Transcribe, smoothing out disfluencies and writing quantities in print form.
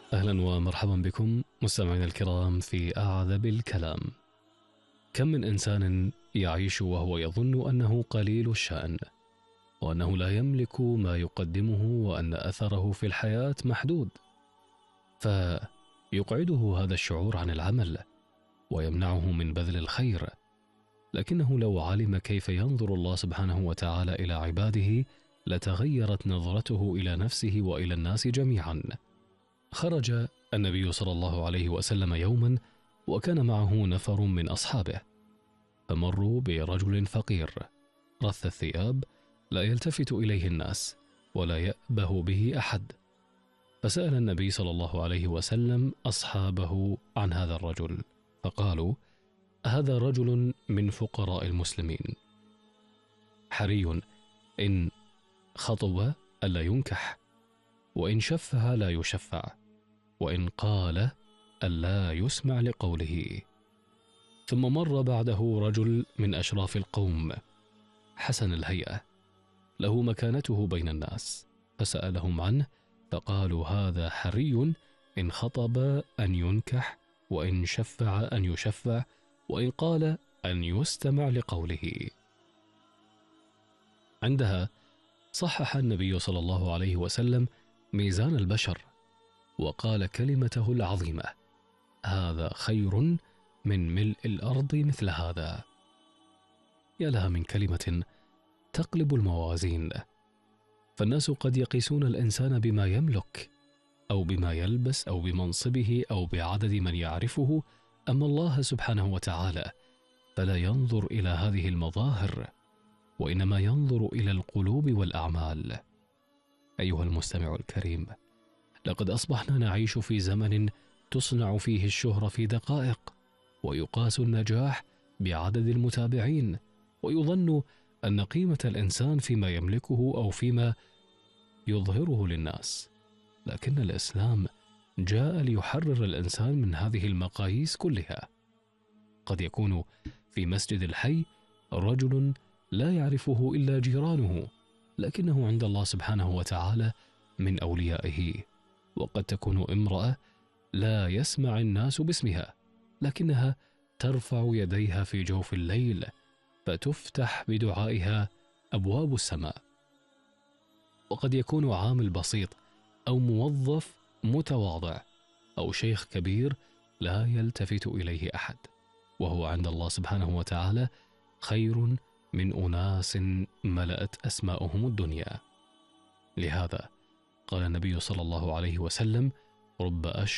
أهلا ومرحبا بكم مستمعينا الكرام في أعذب الكلام. كم من إنسان يعيش وهو يظن أنه قليل الشأن، وأنه لا يملك ما يقدمه، وأن أثره في الحياة محدود، فيقعده هذا الشعور عن العمل ويمنعه من بذل الخير. لكنه لو علم كيف ينظر الله سبحانه وتعالى إلى عباده لتغيرت نظرته إلى نفسه وإلى الناس جميعا. خرج النبي صلى الله عليه وسلم يوما وكان معه نفر من أصحابه، فمروا برجل فقير رث الثياب لا يلتفت إليه الناس ولا يأبه به أحد، فسأل النبي صلى الله عليه وسلم أصحابه عن هذا الرجل، فقالوا: هذا رجل من فقراء المسلمين، حري إن خطب ألا ينكح، وإن شفها لا يشفع، وإن قال ألا يسمع لقوله. ثم مر بعده رجل من أشراف القوم حسن الهيئة له مكانته بين الناس، فسألهم عنه فقالوا: هذا حري إن خطب أن ينكح، وإن شفع أن يشفع، وإن قال أن يستمع لقوله. عندها صحح النبي صلى الله عليه وسلم ميزان البشر وقال كلمته العظيمة: هذا خير من ملء الأرض مثل هذا. يا لها من كلمة تقلب الموازين. فالناس قد يقيسون الإنسان بما يملك أو بما يلبس أو بمنصبه أو بعدد من يعرفه، أما الله سبحانه وتعالى فلا ينظر إلى هذه المظاهر، وإنما ينظر إلى القلوب والأعمال. أيها المستمع الكريم، لقد أصبحنا نعيش في زمن تصنع فيه الشهرة في دقائق، ويقاس النجاح بعدد المتابعين، ويظن أن قيمة الإنسان فيما يملكه أو فيما يظهره للناس. لكن الإسلام جاء ليحرر الإنسان من هذه المقاييس كلها. قد يكون في مسجد الحي رجل لا يعرفه إلا جيرانه، لكنه عند الله سبحانه وتعالى من أوليائه. وقد تكون امرأة لا يسمع الناس باسمها، لكنها ترفع يديها في جوف الليل فتفتح بدعائها أبواب السماء. وقد يكون عامل بسيط أو موظف متواضع أو شيخ كبير لا يلتفت إليه أحد، وهو عند الله سبحانه وتعالى خير من أناس ملأت أسماؤهم الدنيا. لهذا قال النبي صلى الله عليه وسلم: رب